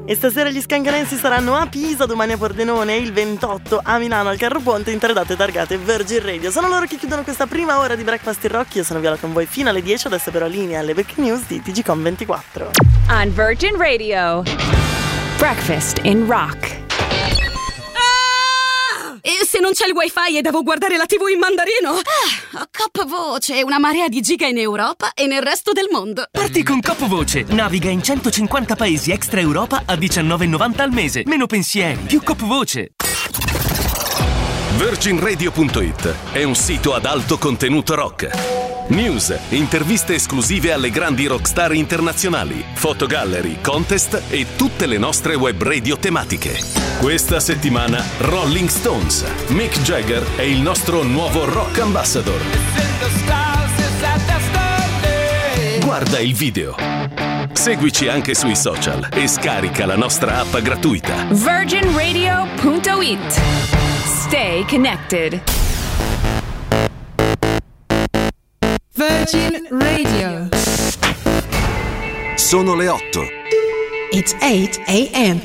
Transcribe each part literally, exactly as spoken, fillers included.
E stasera gli Scancanensi saranno a Pisa, domani a Pordenone e il ventotto a Milano al Carro Ponte, in tre date targate Virgin Radio. Sono loro che chiudono questa prima ora di Breakfast in Rock. Io sono Viola con voi fino alle dieci, adesso però linea alle breaking news di T G Com ventiquattro. On Virgin Radio, Breakfast in Rock. E se non c'è il wifi e devo guardare la tivù in mandarino? Ah, Cop Voce, una marea di giga in Europa e nel resto del mondo. Parti con Cop Voce, naviga in centocinquanta paesi extra Europa a diciannove e novanta al mese. Meno pensieri, più Cop Voce. Virgin Radio punto it è un sito ad alto contenuto rock. News, interviste esclusive alle grandi rockstar internazionali, fotogallery, contest e tutte le nostre web radio tematiche. Questa settimana Rolling Stones. Mick Jagger è il nostro nuovo rock ambassador. Guarda il video. Seguici anche sui social e scarica la nostra app gratuita. Virgin Radio punto it. Stay connected. Virgin Radio. Sono le otto. It's eight a.m.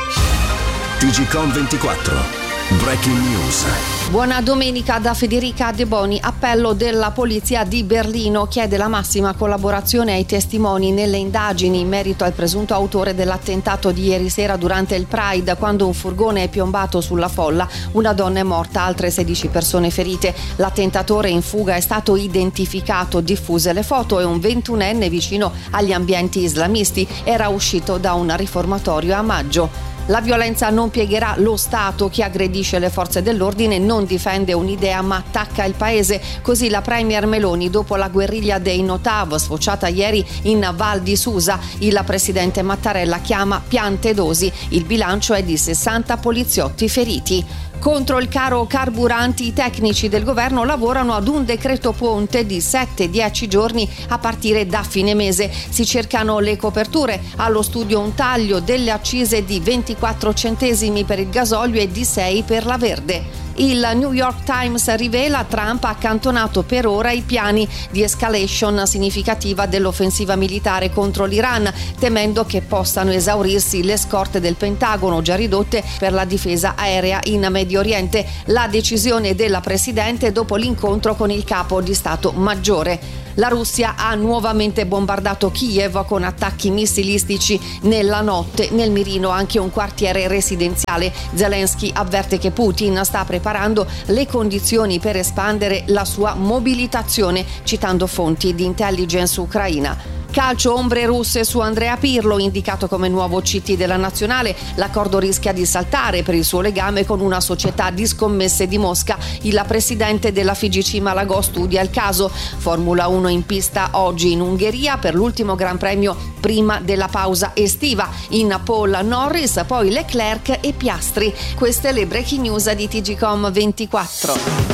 T G Com ventiquattro. Breaking News. Buona domenica da Federica De Boni. Appello della polizia di Berlino chiede la massima collaborazione ai testimoni nelle indagini in merito al presunto autore dell'attentato di ieri sera durante il Pride, quando un furgone è piombato sulla folla. Una donna è morta, altre sedici persone ferite. L'attentatore in fuga è stato identificato, diffuse le foto, e un ventunenne vicino agli ambienti islamisti. Era uscito da un riformatorio a maggio. La violenza non piegherà lo Stato. Chi aggredisce le forze dell'ordine non difende un'idea ma attacca il paese. Così la premier Meloni, dopo la guerriglia dei Notav sfociata ieri in Val di Susa. Il presidente Mattarella chiama piante dosi. Il bilancio è di sessanta poliziotti feriti. Contro il caro carburanti, i tecnici del governo lavorano ad un decreto ponte di sette dieci giorni a partire da fine mese. Si cercano le coperture. Allo studio un taglio delle accise di ventiquattro centesimi per il gasolio e di sei per la verde. Il New York Times rivela: Trump ha accantonato per ora i piani di escalation significativa dell'offensiva militare contro l'Iran, temendo che possano esaurirsi le scorte del Pentagono già ridotte per la difesa aerea in Medio Oriente. La decisione della Presidente dopo l'incontro con il capo di Stato Maggiore. La Russia ha nuovamente bombardato Kiev con attacchi missilistici nella notte, nel mirino anche un quartiere residenziale. Zelensky avverte che Putin sta preparando le condizioni per espandere la sua mobilitazione, citando fonti di intelligence ucraina. Calcio, ombre russe su Andrea Pirlo, indicato come nuovo C T della nazionale. L'accordo rischia di saltare per il suo legame con una società di scommesse di Mosca. Il presidente della F I G C Malagò studia il caso. Formula uno in pista oggi in Ungheria per l'ultimo Gran Premio prima della pausa estiva. In pole Norris, poi Leclerc e Piastri. Queste le breaking news di T G Com ventiquattro.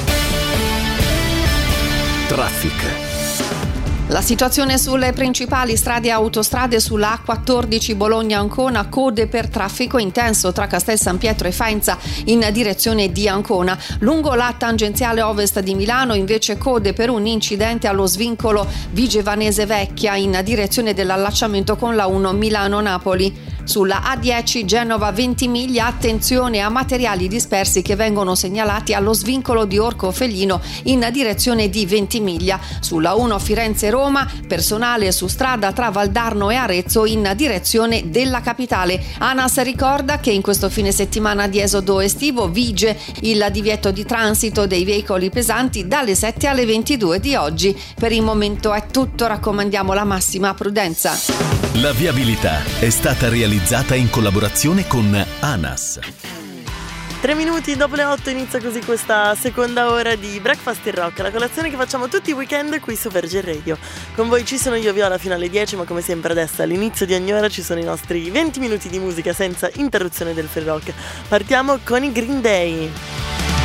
Traffic. La situazione sulle principali strade e autostrade: sulla A quattordici Bologna-Ancona, code per traffico intenso tra Castel San Pietro e Faenza in direzione di Ancona. Lungo la tangenziale ovest di Milano invece code per un incidente allo svincolo Vigevanese Vecchia in direzione dell'allacciamento con la uno Milano-Napoli. Sulla A dieci Genova-Ventimiglia attenzione a materiali dispersi che vengono segnalati allo svincolo di Orco Fellino in direzione di Ventimiglia. Sulla uno Firenze-Roma personale su strada tra Valdarno e Arezzo in direzione della capitale. ANAS ricorda che in questo fine settimana di esodo estivo vige il divieto di transito dei veicoli pesanti dalle sette alle ventidue di oggi. Per il momento è tutto, raccomandiamo la massima prudenza. La viabilità è stata realizzata in collaborazione con ANAS. Tre minuti dopo le otto inizia così questa seconda ora di Breakfast in Rock, la colazione che facciamo tutti i weekend qui su Virgin Radio. Con voi ci sono io, Viola, fino alle dieci, ma come sempre adesso all'inizio di ogni ora ci sono i nostri venti minuti di musica senza interruzione del free rock. Partiamo con i Green Day.